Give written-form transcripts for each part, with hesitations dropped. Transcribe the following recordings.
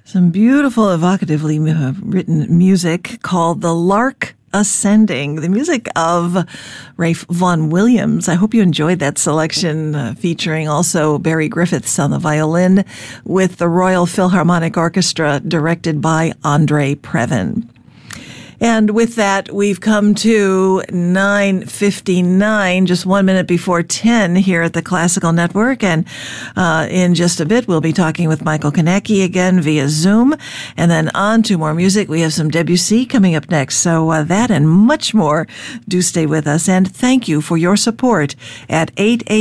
Some beautiful, evocatively written music called The Lark Ascending, the music of Ralph Vaughan Williams. I hope you enjoyed that selection, featuring also Barry Griffiths on the violin with the Royal Philharmonic Orchestra, directed by Andre Previn. And with that, we've come to 9:59, just 1 minute before 10 here at the Classical Network. And in just a bit, we'll be talking with Michael Konecki again via Zoom. And then on to more music. We have some Debussy coming up next. So that and much more. Do stay with us. And thank you for your support at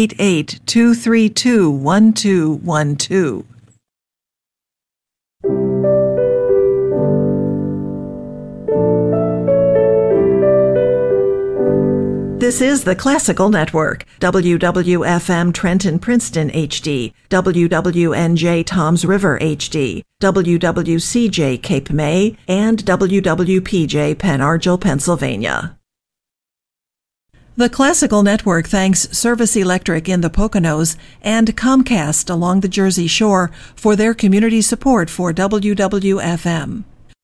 888-232-1212. This is the Classical Network, WWFM Trenton Princeton HD, WWNJ Toms River HD, WWCJ Cape May, and WWPJ Pen Argyl, Pennsylvania. The Classical Network thanks Service Electric in the Poconos and Comcast along the Jersey Shore for their community support for WWFM.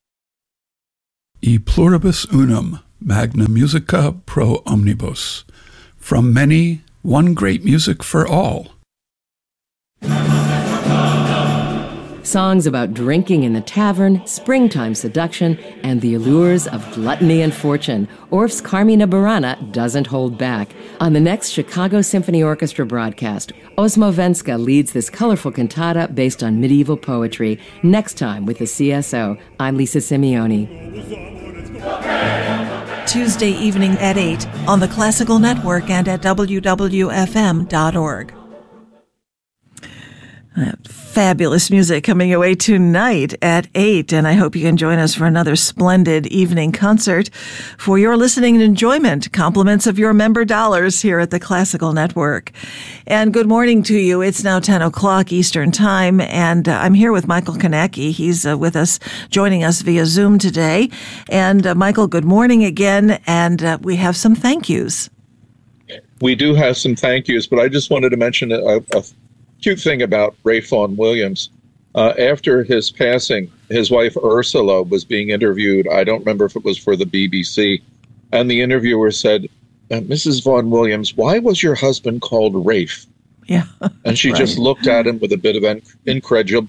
E pluribus unum. Magna Musica pro omnibus. From many, one great music for all. Songs about drinking in the tavern, springtime seduction, and the allures of gluttony and fortune. Orff's Carmina Burana doesn't hold back. On the next Chicago Symphony Orchestra broadcast, Osmo Venska leads this colorful cantata based on medieval poetry. Next time with the CSO, I'm Lisa Simeoni. Tuesday evening at 8 on the Classical Network and at WWFM.org. Fabulous music coming your way tonight at 8, and I hope you can join us for another splendid evening concert. For your listening and enjoyment, compliments of your member dollars here at the Classical Network. And good morning to you. It's now 10 o'clock Eastern Time, and I'm here with Michael Konecki. He's with us, joining us via Zoom today. And Michael, good morning again, and we have some thank yous. We do have some thank yous, but I just wanted to mention a cute thing about Ralph Vaughan Williams. After his passing, his wife Ursula was being interviewed. I don't remember if it was for the BBC. And the interviewer said, Mrs. Vaughan Williams, why was your husband called Rafe? Yeah. And she just looked at him with a bit of incredulity.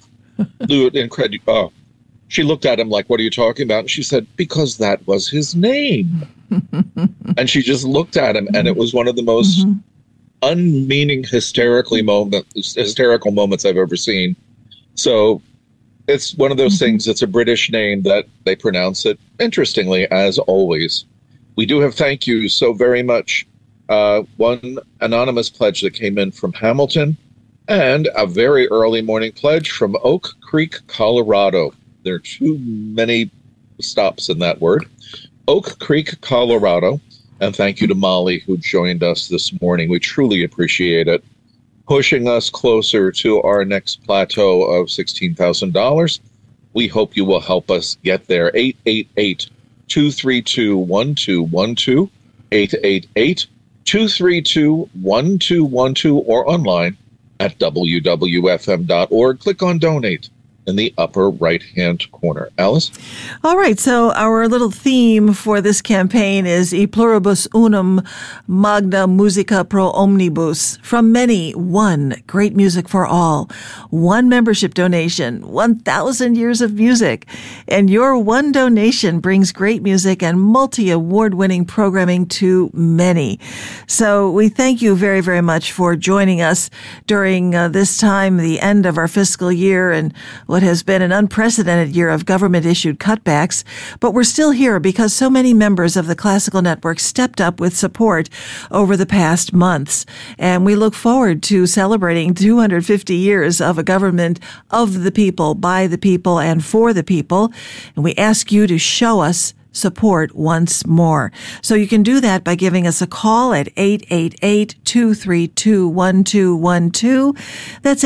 She looked at him like, what are you talking about? And she said, because that was his name. And she just looked at him, and it was one of the most unmeaning hysterical moments I've ever seen. So it's one of those things. It's a British name that they pronounce it interestingly, as always. We do have thank yous so very much. One anonymous pledge that came in from Hamilton, and a very early morning pledge from Oak Creek, Colorado. There are too many stops in that word. Oak Creek, Colorado. And thank you to Molly, who joined us this morning. We truly appreciate it. Pushing us closer to our next plateau of $16,000. We hope you will help us get there. 888-232-1212, 888-232-1212, or online at WWFM.org. Click on Donate in the upper right-hand corner. Alice? All right, so our little theme for this campaign is E pluribus unum, magna musica pro omnibus. From many, one great music for all. One membership donation, 1,000 years of music. And your one donation brings great music and multi-award-winning programming to many. So we thank you very, very much for joining us during this time, the end of our fiscal year, and what has been an unprecedented year of government-issued cutbacks, but we're still here because so many members of the Classical Network stepped up with support over the past months. And we look forward to celebrating 250 years of a government of the people, by the people, and for the people. And we ask you to show us support once more. So you can do that by giving us a call at 888-232-1212. That's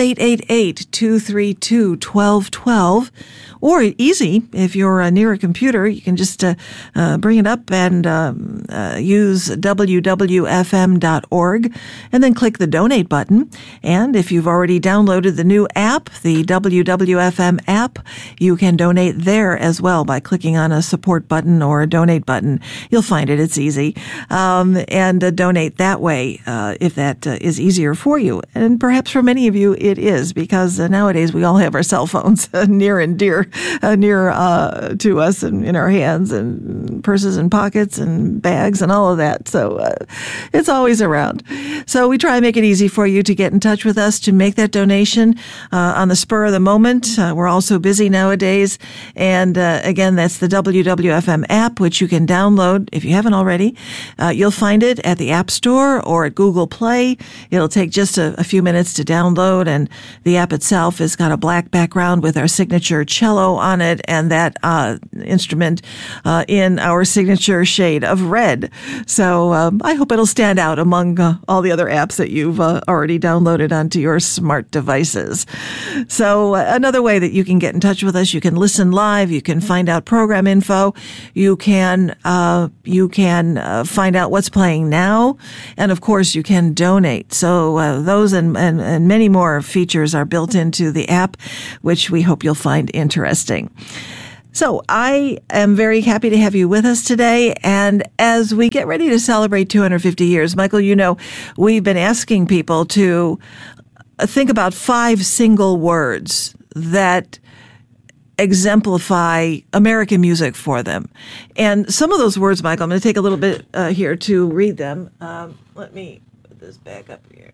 888-232-1212. Or easy, if you're near a computer, you can just bring it up and use wwfm.org and then click the donate button. And if you've already downloaded the new app, the WWFM app, you can donate there as well by clicking on a support button or a donate button. You'll find it. It's easy. And donate that way if that is easier for you. And perhaps for many of you it is, because nowadays we all have our cell phones near and dear to us and in our hands and purses and pockets and bags and all of that. So it's always around. So we try and make it easy for you to get in touch with us to make that donation on the spur of the moment. We're all so busy nowadays. And again, that's the WWFM app, which you can download if you haven't already. You'll find it at the App Store or at Google Play. It'll take just a few minutes to download, and the app itself has got a black background with our signature cello on it, and that instrument in our signature shade of red. So I hope it'll stand out among all the other apps that you've already downloaded onto your smart devices. So another way that you can get in touch with us, you can listen live, you can find out program info, you can find out what's playing now, and of course you can donate. So those and many more features are built into the app, which we hope you'll find interesting. So I am very happy to have you with us today. And as we get ready to celebrate 250 years, Michael, you know, we've been asking people to think about 5 single words that exemplify American music for them. And some of those words, Michael, I'm going to take a little bit here to read them. Let me put this back up here.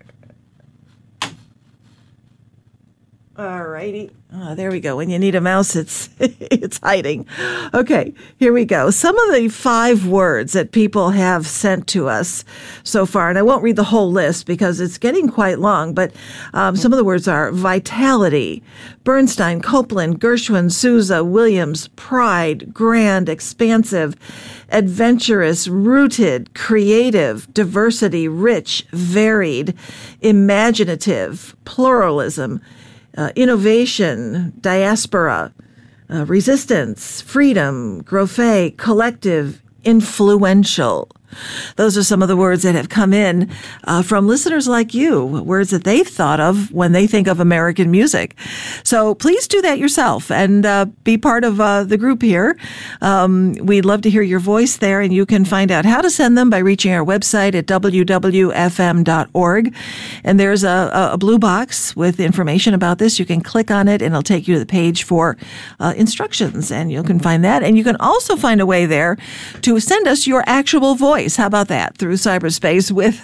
All righty. There we go. When you need a mouse, it's hiding. Okay, here we go. Some of the 5 words that people have sent to us so far, and I won't read the whole list because it's getting quite long, but some of the words are vitality, Bernstein, Copeland, Gershwin, Sousa, Williams, pride, grand, expansive, adventurous, rooted, creative, diversity, rich, varied, imaginative, pluralism, innovation, diaspora, resistance, freedom, growth, collective, influential. Those are some of the words that have come in from listeners like you, words that they've thought of when they think of American music. So please do that yourself and be part of the group here. We'd love to hear your voice there, and you can find out how to send them by reaching our website at wwfm.org. And there's a blue box with information about this. You can click on it, and it'll take you to the page for instructions, and you can find that. And you can also find a way there to send us your actual voice. How about that? Through cyberspace with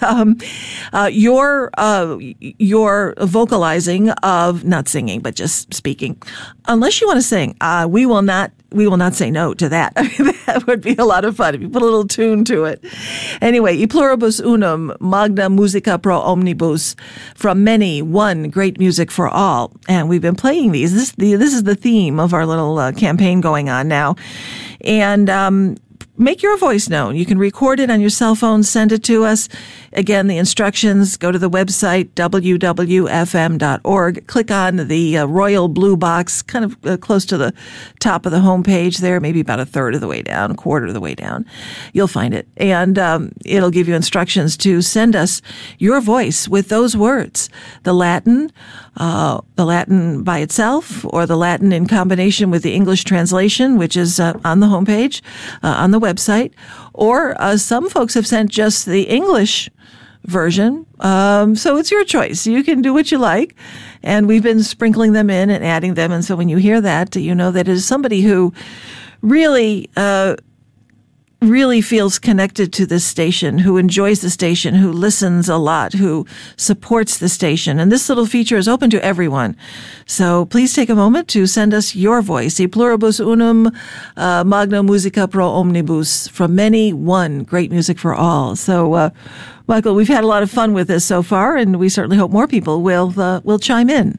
your vocalizing of not singing, but just speaking. Unless you want to sing, we will not say no to that. I mean, that would be a lot of fun if you put a little tune to it. Anyway, E pluribus unum, magna musica pro omnibus, from many, one, great music for all. And we've been playing these. This is the theme of our little campaign going on now. And make your voice known. You can record it on your cell phone, send it to us. Again, the instructions, go to the website, wwfm.org. Click on the royal blue box, kind of close to the top of the homepage there, maybe about a third of the way down, quarter of the way down. You'll find it. And it'll give you instructions to send us your voice with those words. The Latin by itself, or the Latin in combination with the English translation, which is on the homepage, on the website. Or some folks have sent just the English version. So it's your choice. You can do what you like. And we've been sprinkling them in and adding them. And so when you hear that, you know that it is somebody who really feels connected to this station, who enjoys the station, who listens a lot, who supports the station. And this little feature is open to everyone. So please take a moment to send us your voice. E pluribus unum, magna musica pro omnibus, from many, one, great music for all. So, Michael, we've had a lot of fun with this so far, and we certainly hope more people will chime in.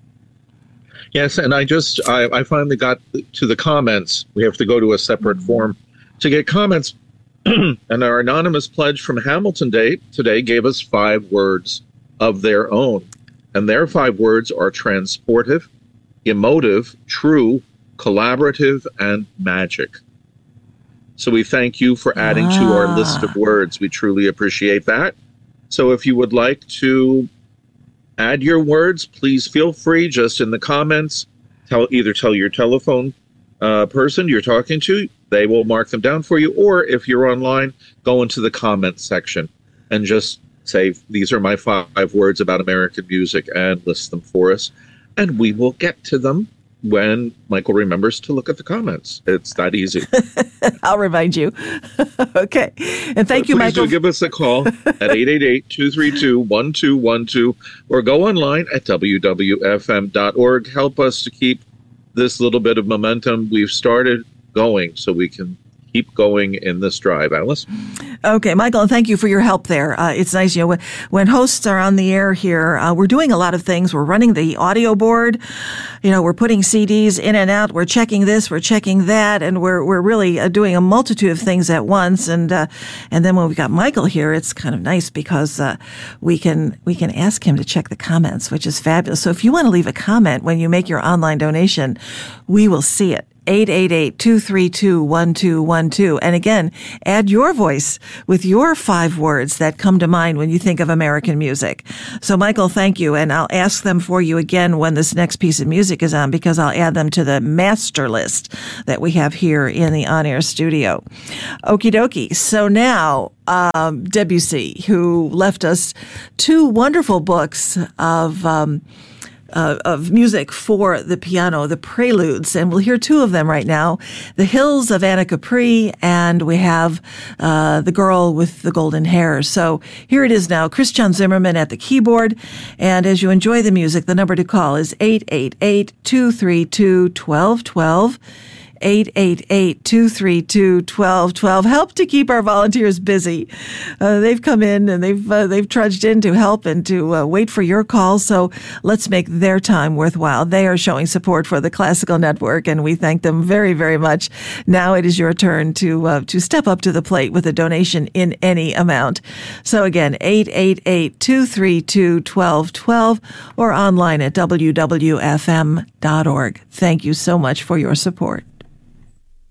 Yes, and I finally got to the comments. We have to go to a separate form to get comments. And our anonymous pledge from Hamilton Day today gave us 5 words of their own. And their 5 words are transportive, emotive, true, collaborative, and magic. So we thank you for adding to our list of words. We truly appreciate that. So if you would like to add your words, please feel free, just in the comments. Either tell your telephone person you're talking to, they will mark them down for you, or if you're online, go into the comments section and just say, these are my 5 words about American music, and list them for us. And we will get to them when Michael remembers to look at the comments. It's that easy. I'll remind you. Okay. And thank you, Michael. Please do give us a call at 888-232-1212 or go online at wwfm.org. Help us to keep this little bit of momentum we've started going so we can keep going in this drive. Alice? Okay, Michael, and thank you for your help there. It's nice, when hosts are on the air here, we're doing a lot of things. We're running the audio board. We're putting CDs in and out. We're checking this, we're checking that, and we're really doing a multitude of things at once. And then when we got Michael here, it's kind of nice because we can ask him to check the comments, which is fabulous. So if you want to leave a comment when you make your online donation, we will see it. 888-232-1212. And again, add your voice with your 5 words that come to mind when you think of American music. So, Michael, thank you. And I'll ask them for you again when this next piece of music is on, because I'll add them to the master list that we have here in the on-air studio. Okie dokie. So now, Debussy, who left us 2 wonderful books of music for the piano, the preludes, and we'll hear 2 of them right now. The Hills of Anna Capri, and we have The Girl with the Golden Hair. So here it is now, Christian Zimmerman at the keyboard, and as you enjoy the music, the number to call is 888-232-1212. 888-232-1212. Help to keep our volunteers busy. They've come in and they've trudged in to help and to wait for your call. So let's make their time worthwhile. They are showing support for the Classical Network, and we thank them very, very much. Now it is your turn to step up to the plate with a donation in any amount. So again, 888-232-1212 or online at wwfm.org. Thank you so much for your support.